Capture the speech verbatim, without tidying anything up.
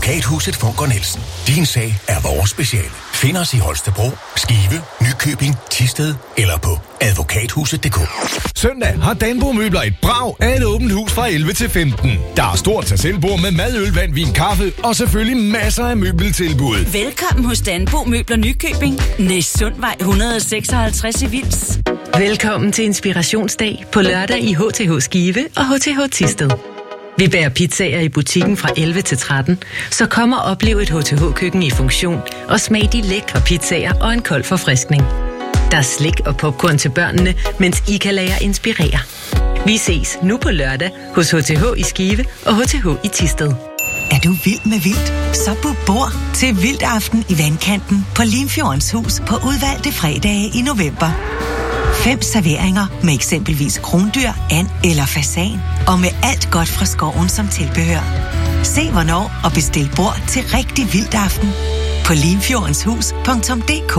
Advokathuset Funker Nielsen. Din sag er vores speciale. Find os i Holstebro, Skive, Nykøbing, Thisted eller på advokathuset punktum d k. Søndag har Danbo Møbler et brag af et åbent hus fra elleve til femten. Der er stort tag selvbord med mad, øl, vand, vin, kaffe og selvfølgelig masser af møbeltilbud. Velkommen hos Danbo Møbler Nykøbing. Næssundvej et hundrede og seksoghalvtreds i Vils. Velkommen til Inspirationsdag på lørdag i H T H Skive og H T H Thisted. Vi bærer pizzaer i butikken fra elleve til tretten, så kom og oplev et H T H-køkken i funktion og smag de lækre pizzaer og en kold forfriskning. Der er slik og popcorn til børnene, mens I kan lade jer inspirere. Vi ses nu på lørdag hos H T H i Skive og H T H i Thisted. Er du vild med vildt? Så book bord til Vildt Aften i Vandkanten på Limfjordens Hus på udvalgte fredage i november. Fem serveringer med eksempelvis krondyr, and eller fasan, og med alt godt fra skoven som tilbehør. Se hvornår og bestil bord til rigtig Vildt Aften på limfjodenshus punktum d k.